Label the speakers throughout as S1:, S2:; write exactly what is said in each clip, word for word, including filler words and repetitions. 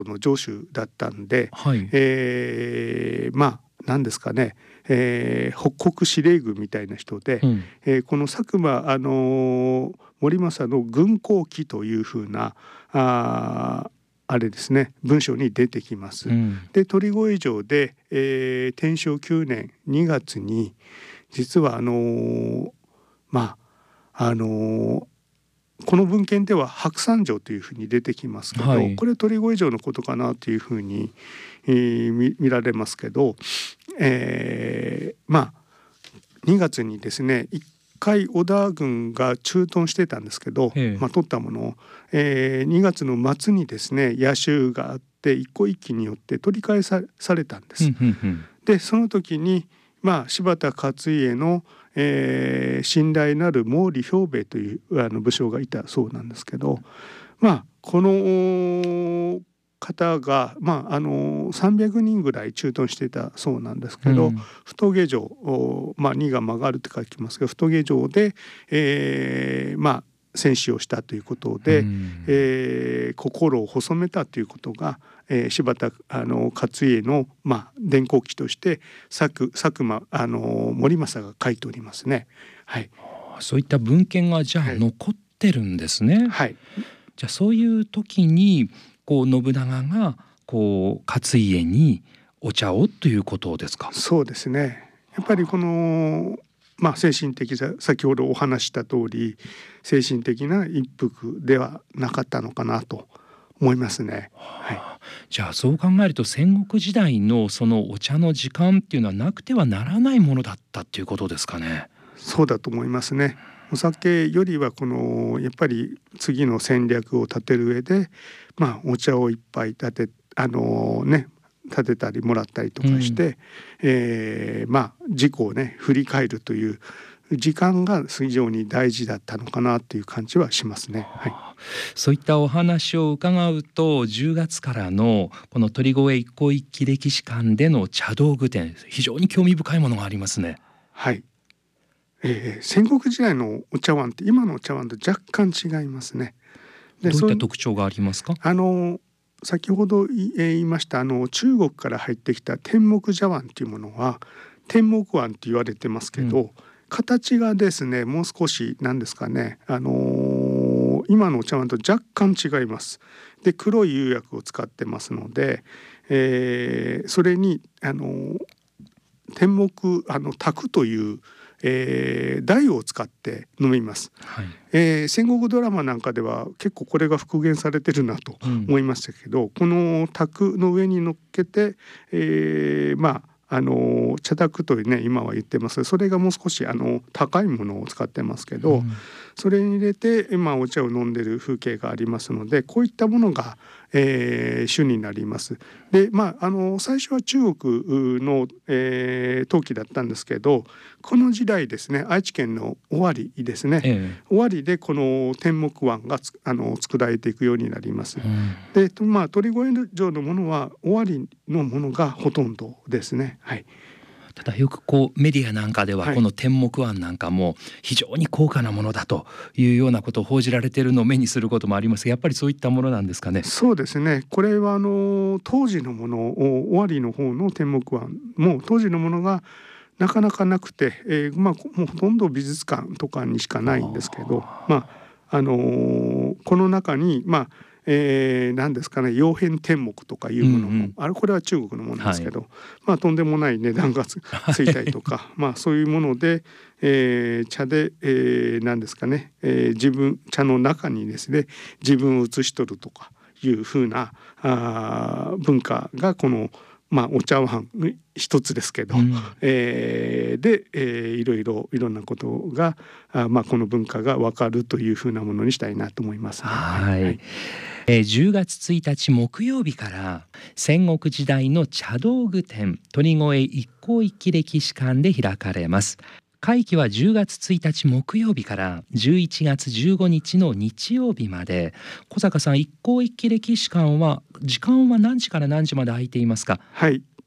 S1: の城主だったんで、
S2: はい、
S1: えー、まあ何ですかね、えー、北国司令軍みたいな人で、
S2: うん、
S1: えーこの佐久間、あのー頼政の軍功記というふうなああれですね、文章に出てきます。
S2: うん、
S1: で鳥越城で、えー、天正きゅうねんにがつに実はあのーまああのーこの文献では白山城というふうに出てきますけど、
S2: はい、
S1: これ鳥越城のことかなというふうに、えー見、見られますけど、えーまあにがつにですねいっかい織田軍が駐屯してたんですけど、
S2: ええ、
S1: まあ、取ったものを、えーにがつの末にですね野襲があって一向一揆によって取り返さ、されたんで
S2: うん、
S1: す。
S2: うん、うん、
S1: でその時に、まあ、柴田勝家の、えー信頼なる毛利兵兵衛というあの武将がいたそうなんですけど、まあこの方が、まあ、あのさんびゃくにんぐらい駐屯していたそうなんですけど、
S2: うん、
S1: 太下城、おまあ、にが曲がるって書きますが太下城で、えーまあ戦死をしたということ
S2: う
S1: で、
S2: ん、
S1: えー心を細めたということが、えー柴田あの勝家の、まあ、伝承記として佐久佐久間あの頼政が書いておりますね。はい、
S2: そういった文献がじゃあ
S1: はい、
S2: 残ってるんですね。
S1: はい、
S2: じゃあそういう時にこう信長がこう勝家にお茶をということですか。
S1: そうですね。やっぱりこのまあ精神的さ先ほどお話した通り精神的な一服ではなかったのかなと思いますね。はい、
S2: じゃあそう考えると戦国時代のそのお茶の時間っていうのはなくてはならないものだったっていうことですかね。
S1: そうだと思いますね。お酒よりはこのやっぱり次の戦略を立てる上で、まあ、お茶をいっぱい立てあのね立てたりもらったりと
S2: うん、
S1: かして、えー、まあ事故をね振り返るという時間が非常に大事だったのかなっていう感じはしますね。はい、
S2: そういったお話を伺うとじゅうがつからのこの鳥越一向一揆歴史館での茶道具展、非常に興味深いものがありますね。
S1: はい、えー、戦国時代のお茶碗って今のお茶碗と若干違いますね。で
S2: どういった
S1: そう
S2: 特徴がありますか。
S1: あの先ほど言い言いましたあの中国から入ってきた天目茶碗というものは天目碗って言われてますけど、
S2: うん、
S1: 形がですねもう少し何ですかね、あのー今のお茶碗と若干違います。で黒い釉薬を使ってますので、えーそれにあのー天目あの卓という、えー台を使って飲みます。
S2: はい、
S1: えー戦国ドラマなんかでは結構これが復元されてるなと
S2: うん、
S1: 思いましたけど、この卓の上に乗っけて、えーまああの茶卓というね今は言ってますが、それがもう少しあの高いものを使ってますけど、
S2: うん、
S1: それに入れて、まあ、お茶を飲んでる風景がありますので、こういったものが、えー主になります。でまああの最初は中国の、えー陶器だったんですけど、この時代ですね愛知県の尾張ですね、
S2: ええ、
S1: 尾張でこの天目碗がつあの作られていくようになります。
S2: うん、
S1: でまあ鳥越城のものは尾張のものがほとんどですね。はい、
S2: ただよくこうメディアなんかでは
S1: はい、
S2: この天目碗なんかも非常に高価なものだというようなことを報じられているのを目にすることもありますが、やっぱりそういったものなんですかね。
S1: そうですね。これはあの当時のものを尾張の方の天目碗も当時のものがなかなかなくて、えーまあもうほとんど美術館とかにしかないんですけど、まああのーこの中にまあえー、何ですかね曜変天目とかいうものも、
S2: うんうん、
S1: あれこれは中国のものですけど、
S2: はい、
S1: まあとんでもない値段がつ、ついたりとかまあそういうもので、えー茶で、えー、何ですかね、えー自分茶の中にですね自分を写し取るとかいうふうなあ文化がこの、まあ、お茶碗一つですけど、
S2: うん、
S1: えーで、えーいろいろいろんなことがあ、まあ、この文化が分かるというふうなものにしたいなと思いますね。はい
S2: はい、
S1: はい、
S2: えー、じゅうがつついたち木曜日から戦国時代の茶道具展鳥越一向一揆歴史館で開かれます。会期はじゅうがつついたち木曜日からじゅういちがつじゅうごにちの日曜日まで。小坂さん、一向一揆歴史館は時間は何時から何時まで空いていますか。
S1: はい、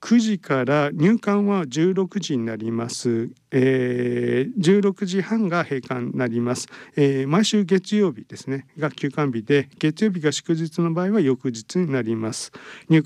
S1: くじから入館はじゅうろくじになります。えー、じゅうろくじはんが閉館になります。えー、毎週月曜日ですねが休館日で、月曜日が祝日の場合は翌日になります。入